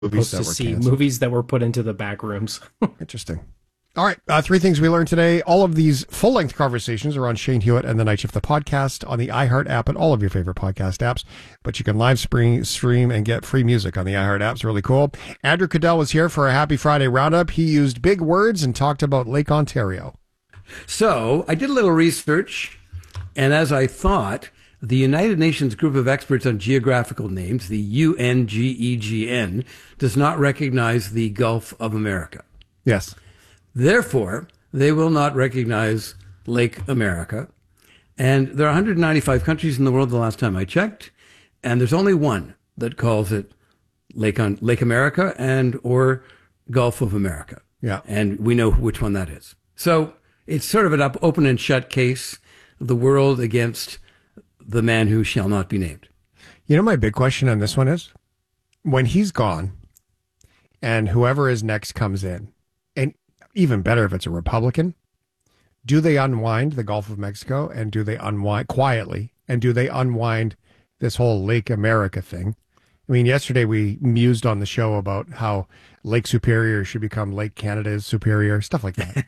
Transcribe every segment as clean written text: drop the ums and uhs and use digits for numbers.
Movies Supposed that to were see canceled. movies that were put into the back rooms. Interesting. All right. Three things we learned today. All of these full length conversations are on Shane Hewitt and the Night Shift, the podcast, on the iHeart app and all of your favorite podcast apps. But you can live stream and get free music on the iHeart app. It's really cool. Andrew Cadell was here for a Happy Friday roundup. He used big words and talked about Lake Ontario. So I did a little research, and as I thought, the United Nations Group of Experts on Geographical Names, the UNGEGN, does not recognize the Gulf of America. Yes. Therefore, they will not recognize Lake America. And there are 195 countries in the world the last time I checked, and there's only one that calls it Lake America and or Gulf of America. Yeah. And we know which one that is. So it's sort of an open and shut case, the world against the man who shall not be named. You know, my big question on this one is when he's gone and whoever is next comes in, and even better if it's a Republican, do they unwind the Gulf of Mexico and do they unwind quietly and do they unwind this whole Lake America thing? I mean, yesterday we mused on the show about how Lake Superior should become Lake Canada's Superior, stuff like that.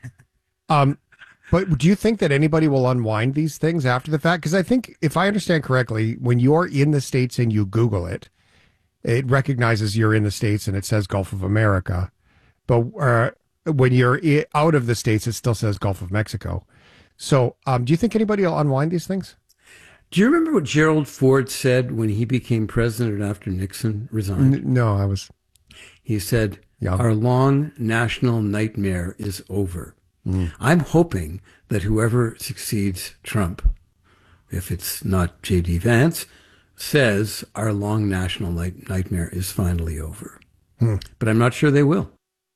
But do you think that anybody will unwind these things after the fact? Because I think, if I understand correctly, when you're in the States and you Google it, it recognizes you're in the States and it says Gulf of America. But when you're out of the States, it still says Gulf of Mexico. So do you think anybody will unwind these things? Do you remember what Gerald Ford said when he became president after Nixon resigned? No, I was. He said, Yeah. Our long national nightmare is over. I'm hoping that whoever succeeds Trump, if it's not J.D. Vance, says our long national nightmare is finally over. But I'm not sure they will.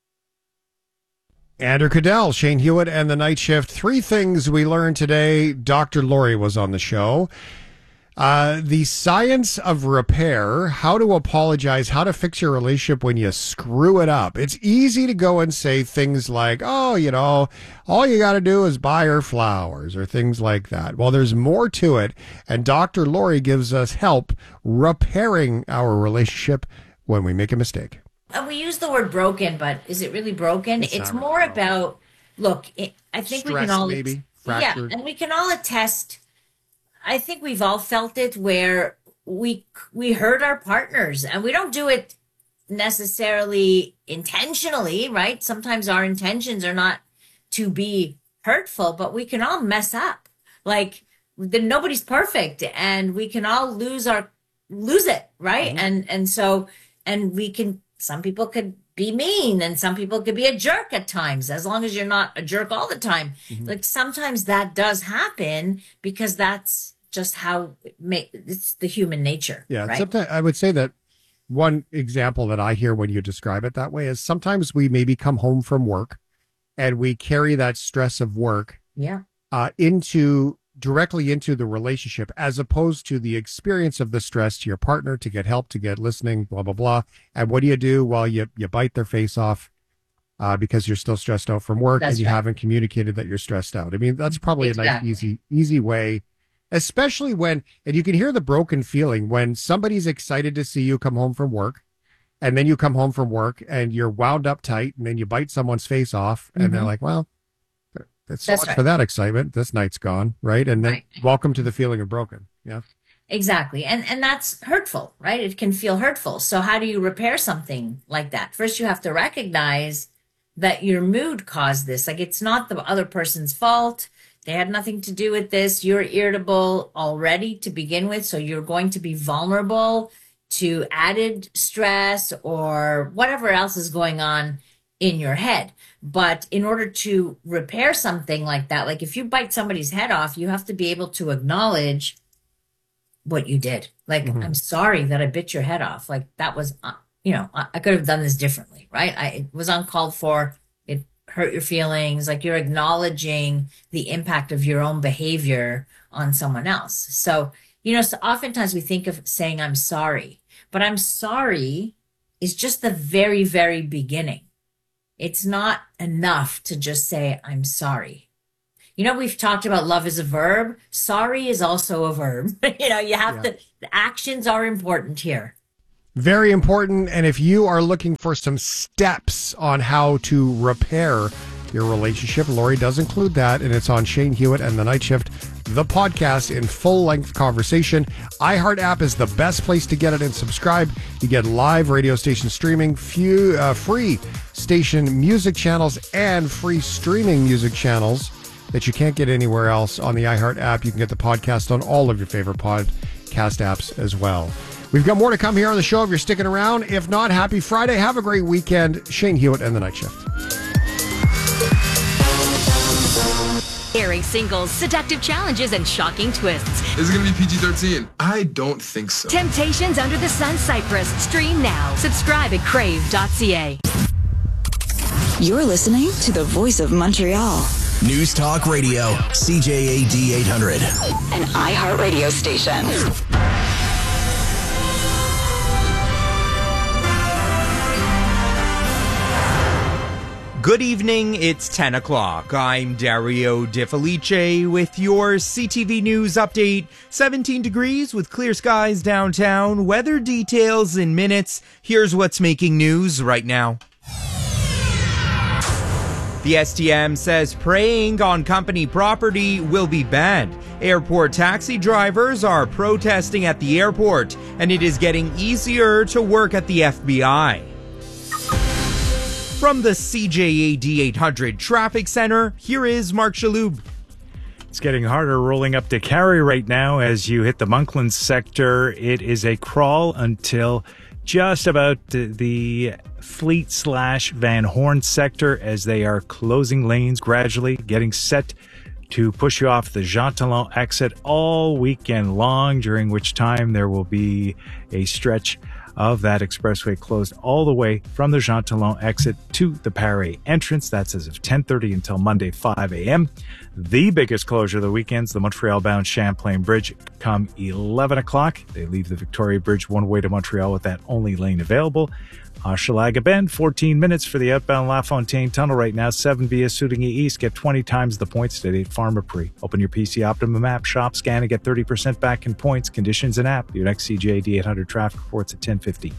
Andrew Cadell, Shane Hewitt, and the Night Shift. Three things we learned today. Dr. Lori was on the show. The science of repair, how to apologize, how to fix your relationship when you screw it up. It's easy to go and say things like, oh, you know, all you got to do is buy her flowers or things like that. Well, there's more to it. And Dr. Lori gives us help repairing our relationship when we make a mistake. We use the word broken, but is it really broken? It's more about, look, I think we can all, maybe, yeah, fractured. and we can all attest. I think we've all felt it where we hurt our partners, and we don't do it necessarily intentionally, right? Sometimes our intentions are not to be hurtful, but we can all mess up. Like, nobody's perfect, and we can all lose it, right? Mm-hmm. And we can. Some people could be mean, and some people could be a jerk at times, as long as you're not a jerk all the time. Like, sometimes that does happen because that's just how it's the human nature. Yeah, right? sometimes I would say that one example that I hear when you describe it that way is sometimes we maybe come home from work and we carry that stress of work Yeah. directly into the relationship, as opposed to the experience of the stress to your partner, to get help, to get listening, blah, blah, blah. And what do? Well, you bite their face off because you're still stressed out from work. That's and you right. haven't communicated that you're stressed out. I mean, that's probably a Exactly. nice, easy way, especially when, and you can hear the broken feeling when somebody's excited to see you come home from work. And then you come home from work and you're wound up tight, and then you bite someone's face off and they're like, well, that's so That's much right. for that excitement. This night's gone, right? And then Right. welcome to the feeling of broken. Yeah. Exactly. And that's hurtful, right? It can feel hurtful. So how do you repair something like that? First, you have to recognize that your mood caused this. Like, it's not the other person's fault. They had nothing to do with this. You're irritable already to begin with. So you're going to be vulnerable to added stress or whatever else is going on in your head. But in order to repair something like that, like if you bite somebody's head off, you have to be able to acknowledge what you did. Like, I'm sorry that I bit your head off. Like, that was, I could have done this differently, right? It was uncalled for. It hurt your feelings. Like, you're acknowledging the impact of your own behavior on someone else. So, so oftentimes we think of saying, I'm sorry, but I'm sorry is just the very, very beginning. It's not enough to just say, I'm sorry. We've talked about love is a verb. Sorry is also a verb. You have to, the actions are important here. Very important. And if you are looking for some steps on how to repair your relationship, Lori does include that, and it's on Shane Hewitt and The Night Shift, the podcast in full-length conversation. iHeart app is the best place to get it and subscribe. You get live radio station streaming, free station music channels, and free streaming music channels that you can't get anywhere else on the iHeart app. You can get the podcast on all of your favorite podcast apps as well. We've got more to come here on the show if you're sticking around. If not, happy Friday. Have a great weekend. Shane Hewitt and The Night Shift. Airing singles, seductive challenges, and shocking twists. Is it going to be PG-13? I don't think so. Temptations Under the Sun Cyprus. Stream now. Subscribe at crave.ca. You're listening to the Voice of Montreal. News Talk Radio, CJAD 800. An iHeart radio station. Good evening, it's 10 o'clock. I'm Dario De Felice with your CTV News update. 17 degrees with clear skies downtown. Weather details in minutes. Here's what's making news right now. The STM says preying on company property will be banned. Airport taxi drivers are protesting at the airport, and it is getting easier to work at the FBI. From the CJAD 800 Traffic Center, here is Mark Shaloub. It's getting harder rolling up to Carey right now as you hit the Monkland sector. It is a crawl until just about the Fleet/Van Horn sector as they are closing lanes gradually, getting set to push you off the Jean Talon exit all weekend long, during which time there will be a stretch of that expressway closed all the way from the Jean Talon exit to the Paris entrance. That's as of 10:30 until Monday, 5 a.m. The biggest closure of the weekends, the Montreal-bound Champlain Bridge, come 11 o'clock. They leave the Victoria Bridge one way to Montreal with that only lane available. Hochelaga Bend, 14 minutes for the outbound LaFontaine Tunnel right now. 7 via Soudigny East. Get 20 times the points today at Pharmaprix. Open your PC Optimum app, shop, scan, and get 30% back in points. Conditions and app. Your next CJAD 800 traffic reports at 10:50.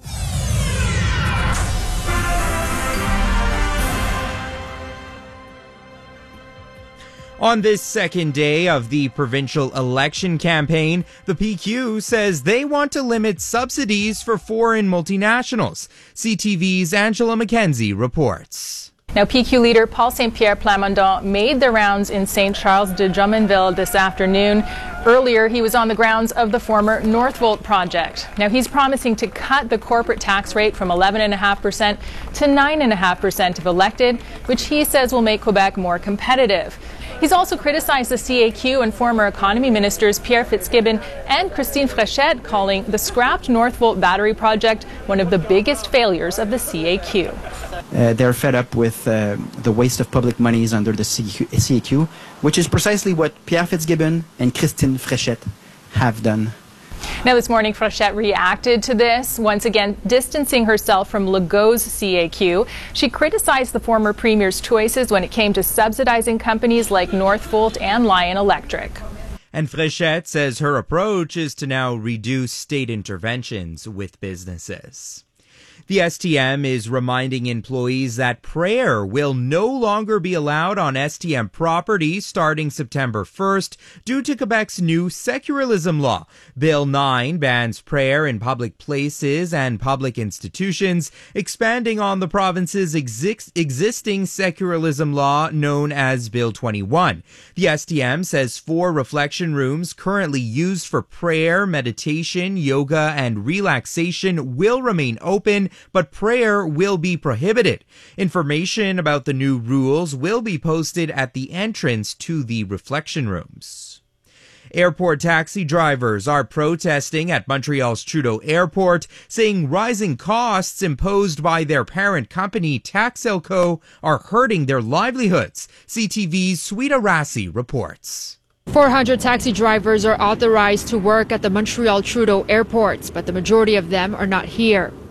On this second day of the provincial election campaign, the PQ says they want to limit subsidies for foreign multinationals. CTV's Angela McKenzie reports. Now, PQ leader Paul St. Pierre Plamondon made the rounds in St. Charles de Drummondville this afternoon. Earlier, he was on the grounds of the former Northvolt project. Now, he's promising to cut the corporate tax rate from 11.5% to 9.5% if elected, which he says will make Quebec more competitive. He's also criticized the CAQ and former economy ministers Pierre Fitzgibbon and Christine Fréchette, calling the scrapped Northvolt battery project one of the biggest failures of the CAQ. They're fed up with the waste of public monies under the CAQ, which is precisely what Pierre Fitzgibbon and Christine Fréchette have done. Now, this morning, Fréchette reacted to this, once again distancing herself from Legault's CAQ. She criticized the former premier's choices when it came to subsidizing companies like Northvolt and Lion Electric. And Fréchette says her approach is to now reduce state interventions with businesses. The STM is reminding employees that prayer will no longer be allowed on STM property starting September 1st due to Quebec's new secularism law. Bill 9 bans prayer in public places and public institutions, expanding on the province's existing secularism law known as Bill 21. The STM says 4 reflection rooms currently used for prayer, meditation, yoga, and relaxation will remain open, but prayer will be prohibited. Information about the new rules will be posted at the entrance to the reflection rooms. Airport taxi drivers are protesting at Montreal's Trudeau Airport, saying rising costs imposed by their parent company, Taxelco, are hurting their livelihoods. CTV's Sweeta Rassi reports. 400 taxi drivers are authorized to work at the Montreal Trudeau Airport, but the majority of them are not here.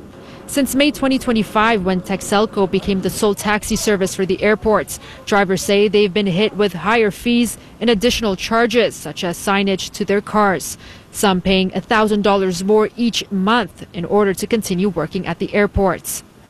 Since May 2025, when Texelco became the sole taxi service for the airports, drivers say they've been hit with higher fees and additional charges, such as signage to their cars. Some paying $1,000 more each month in order to continue working at the airports.